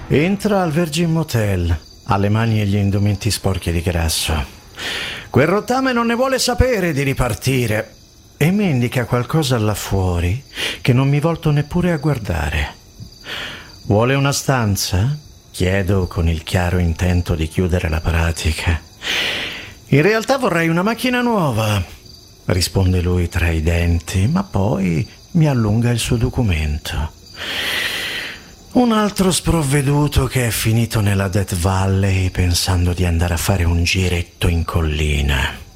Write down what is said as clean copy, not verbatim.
Entra al Virgin Motel, ha le mani e gli indumenti sporchi di grasso. Quel rottame non ne vuole sapere di ripartire e mi indica qualcosa là fuori che non mi volto neppure a guardare. Vuole una stanza? Chiedo con il chiaro intento di chiudere la pratica. In realtà vorrei una macchina nuova, risponde lui tra i denti, ma poi mi allunga il suo documento. Un altro sprovveduto che è finito nella Death Valley pensando di andare a fare un giretto in collina.